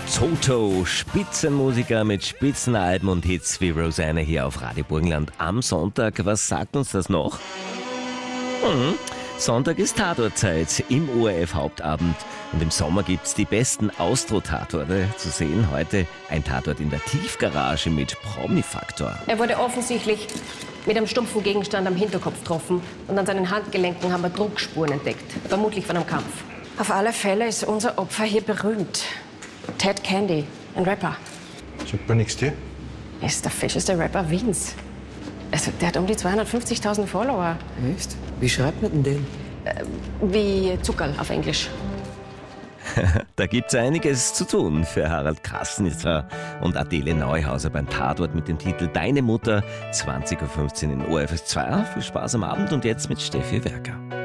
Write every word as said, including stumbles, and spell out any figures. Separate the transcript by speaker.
Speaker 1: Toto, Spitzenmusiker mit Spitzenalben und Hits wie Rosanna hier auf Radio Burgenland am Sonntag. Was sagt uns das noch? Hm. Sonntag ist Tatortzeit im O R F-Hauptabend und im Sommer gibt's die besten Austro-Tatorte zu sehen. Heute ein Tatort in der Tiefgarage mit Promi-Faktor.
Speaker 2: Er wurde offensichtlich mit einem stumpfen Gegenstand am Hinterkopf getroffen und an seinen Handgelenken haben wir Druckspuren entdeckt, vermutlich von einem Kampf. Auf alle Fälle ist unser Opfer hier berühmt. Ted Candy, ein Rapper.
Speaker 3: Sagt mir nichts, dir?
Speaker 2: Er ist der fescheste Rapper Wiens. Also, der hat um die zweihundertfünfzigtausend Follower.
Speaker 4: Echt? Wie schreibt man denn den?
Speaker 2: Äh, wie Zuckerl auf Englisch.
Speaker 1: Da gibt's einiges zu tun für Harald Krasnitzer und Adele Neuhauser beim Tatort mit dem Titel Deine Mutter, zwanzig Uhr fünfzehn in O R F zwei. Viel Spaß am Abend und jetzt mit Steffi Werker.